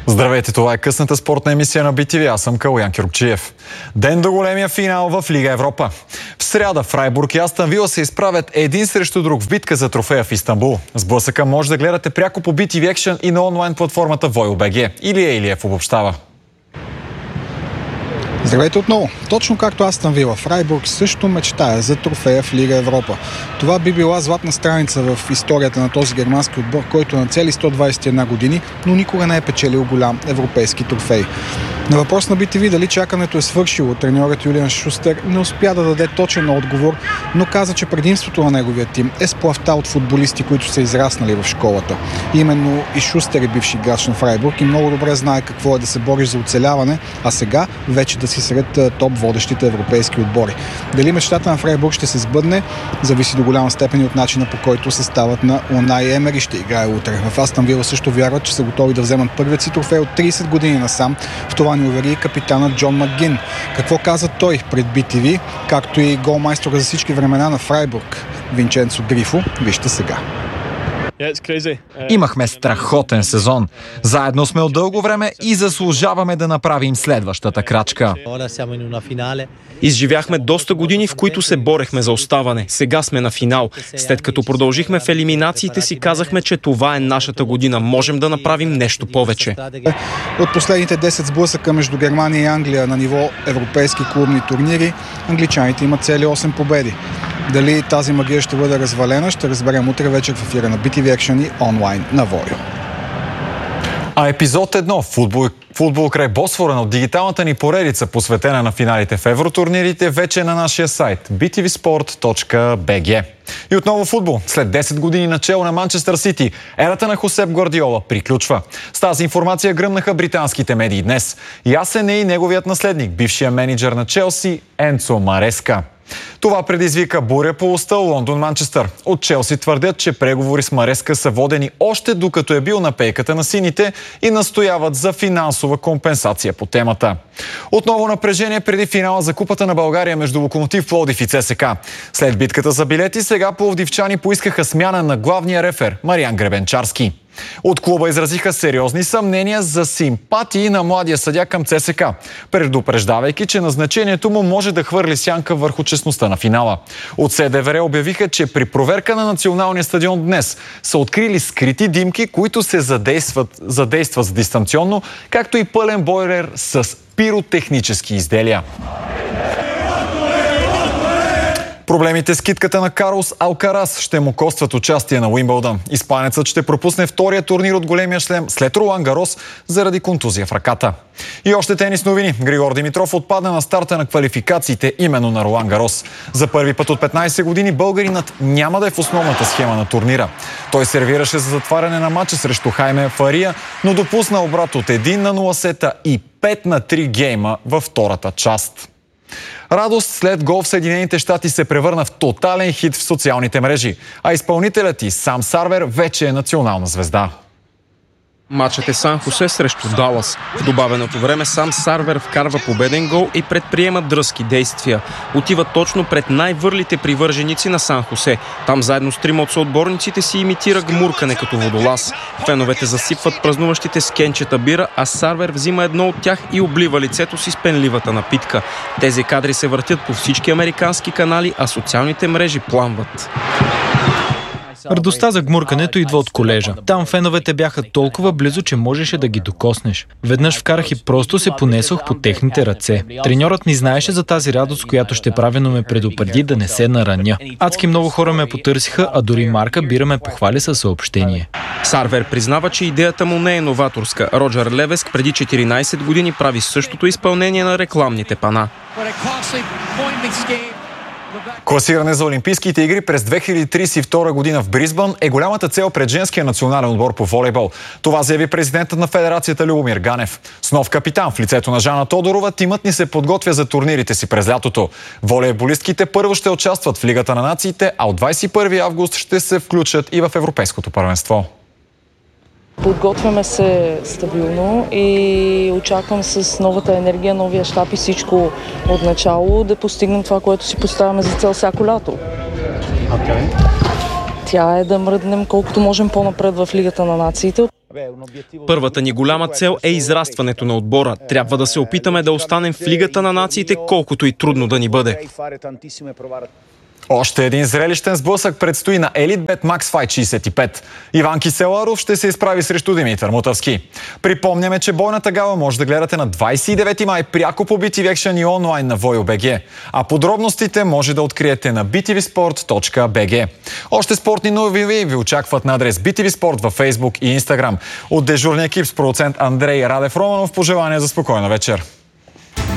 Здравейте, това е късната спортна емисия на BTV. Аз съм Калоян Кюркчиев. Ден до големия финал в Лига Европа. В сряда Фрайбург и Астън Вила се изправят един срещу друг в битка за трофея в Истанбул. Сблъсъка може да гледате пряко по BTV Action и на онлайн платформата Voyo.bg. Илия Илиев обобщава. Здравейте отново. Точно както Астън Вила, Фрайбург също мечтая за трофея в Лига Европа. Това би била златна страница в историята на този германски отбор, който на цели 121 години, но никога не е печелил голям европейски трофей. На въпрос на BTV дали чакането е свършило, треньорът Юлиан Шустер не успя да даде точен отговор, но каза, че предимството на неговия тим е сплавта от футболисти, които са израснали в школата. Именно и Шустер е бивши играч на Фрайбург и много добре знае какво е да се бориш за оцеляване, а сега вече да си сред топ водещите европейски отбори. Дали мечтата на Фрайбург ще се сбъдне, зависи до голяма степен и от начина, по който съставът на Унай Емери ще играе утре. В Астън Вила също вярват, че са готови да вземат първият си трофей от 30 години насам. В това ни увери капитанът Джон Макгин. Какво каза той пред BTV, както и голмайстора за всички времена на Фрайбург Винченцо Грифо, вижте сега. Имахме страхотен сезон. Заедно сме от дълго време и заслужаваме да направим следващата крачка. Изживяхме доста години, в които се борехме за оставане. Сега сме на финал. След като продължихме в елиминациите си, казахме, че това е нашата година. Можем да направим нещо повече. От последните 10 сблъсъка между Германия и Англия на ниво европейски клубни турнири, англичаните имат цели 8 победи. Дали тази магия ще бъде развалена, ще разберем утре вечер в ефира на BTV Action и онлайн на Voyo. А епизод 1 футбол край Босфора от дигиталната ни поредица, посветена на финалите в евротурнирите, вече е на нашия сайт btvsport.bg. И отново футбол. След 10 години начело на Манчестър Сити, ерата на Хосеп Гвардиола приключва. С тази информация гръмнаха британските медии днес. Ясен е и неговият наследник, бившия менеджер на Челси Енцо Мареска. Това предизвика буря по уста Лондон-Манчестър. От Челси твърдят, че преговори с Мареска са водени още докато е бил на пейката на сините и настояват за финансова компенсация по темата. Отново напрежение преди финала за Купата на България между Локомотив Пловдив и ЦСКА. След битката за билети, сега пловдивчани поискаха смяна на главния рефер Мариан Гребенчарски. От клуба изразиха сериозни съмнения за симпатии на младия съдия към ЦСКА, предупреждавайки, че назначението му може да хвърли сянка върху честността на финала. От СДВР обявиха, че при проверка на националния стадион днес са открили скрити димки, които се задействат дистанционно, както и пълен бойлер с пиротехнически изделия. Проблемите с китката на Карлос Алкарас ще му костват участие на Уимбълдън. Испанецът ще пропусне втория турнир от големия шлем след Ролан Гарос заради контузия в ръката. И още тенис новини. Григор Димитров отпадна на старта на квалификациите именно на Ролан Гарос. За първи път от 15 години българинът няма да е в основната схема на турнира. Той сервираше за затваряне на матча срещу Хайме Фария, но допусна обрат от 1-0 сета и 5-3 гейма във втората част. Радост след гол в Съединените щати се превърна в тотален хит в социалните мрежи, а изпълнителят й Сам Сарвер вече е национална звезда. Матчът е Сан Хосе срещу Далас. В добавеното време Сам Сарвер вкарва победен гол и предприема дръзки действия. Отива точно пред най-върлите привърженици на Сан Хосе. Там заедно с трима от съотборниците си имитира гмуркане като водолаз. Феновете засипват празнуващите с кенчета бира, а Сарвер взима едно от тях и облива лицето си с пенливата напитка. Тези кадри се въртят по всички американски канали, а социалните мрежи пламват. Радостта за гмуркането идва от колежа. Там феновете бяха толкова близо, че можеше да ги докоснеш. Веднъж вкарах и просто се понесох по техните ръце. Треньорът ни знаеше за тази радост, която ще прави, но ме предупреди да не се нараня. Адски много хора ме потърсиха, а дори марка бира ме похвали със съобщение. Сарвер признава, че идеята му не е новаторска. Роджер Левеск преди 14 години прави същото изпълнение на рекламните пана. Класиране за Олимпийските игри през 2032 година в Бризбън е голямата цел пред женския национален отбор по волейбол. Това заяви президентът на федерацията Любомир Ганев. С нов капитан в лицето на Жана Тодорова, тимът ни се подготвя за турнирите си през лятото. Волейболистките първо ще участват в Лигата на нациите, а от 21 август ще се включат и в Европейското първенство. Подготвяме се стабилно и очаквам с новата енергия, новия щаб и всичко от начало да постигнем това, което си поставяме за цел всяко лято. Тя е да мръднем колкото можем по-напред в Лигата на нациите. Първата ни голяма цел е израстването на отбора. Трябва да се опитаме да останем в Лигата на нациите, колкото и трудно да ни бъде. Още един зрелищен сблъсък предстои на EliteBet Max Fight 65. Иван Киселаров ще се изправи срещу Димитър Мутавски. Припомняме, че бойната гала може да гледате на 29 май пряко по BTV Action и онлайн на Voyo.bg. А подробностите може да откриете на btvsport.bg. Още спортни новини ви очакват на адрес BTV Sport във Facebook и Instagram. От дежурния екип с продуцент Андрей Радев Романов пожелания за спокойна вечер.